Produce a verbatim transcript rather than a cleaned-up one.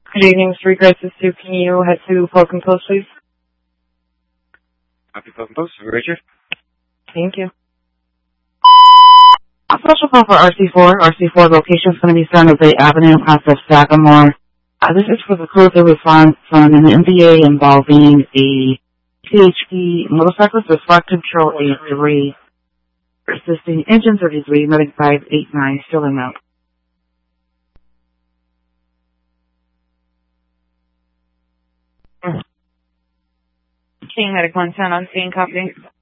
Good evening, Street Crisis two. Can you head to Falcon Post, please? Happy Falcon Post, Richard. Thank you. A special call for R C four. R C four location is going to be San Jose Avenue, past of Sagamore. Uh, this is for the cruiser response from an M V A involving a P H P motorcyclist with flight control A three, assisting engine thirty-three, medic five eight nine, still in mount. King Medic one ten on scene, copy.